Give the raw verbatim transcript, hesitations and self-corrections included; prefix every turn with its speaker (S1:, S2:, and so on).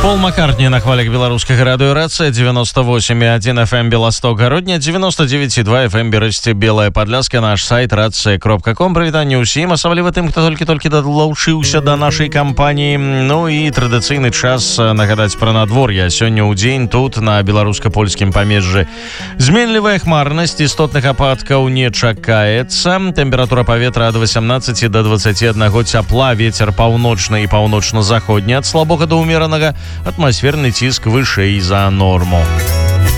S1: Пол Маккартни на хвалях беларускага радыёрацыя девяносто восемь и один эф эм Белосток Гародня, девяносто девять и два эф эм Берасці Белая Падляска, наш сайт рацыя кропка ком. Прывітанне ўсім, асабліва тым, хто толькі-толькі далучыўся да нашай кампаніі. Ну і традыцыйны час нагадаць пра надвор'е. Сёння ў дзень тут на беларуска-польскім памежжы зменлівая хмарнасць, істотных ападкаў не чакаецца. Тэмпература паветра ад восемнадцати до двадцати одного цяпла, вецер паўночны і паўночна-заходні ад слабога да ўмеранага, атмасферны ціск вышэй за норму.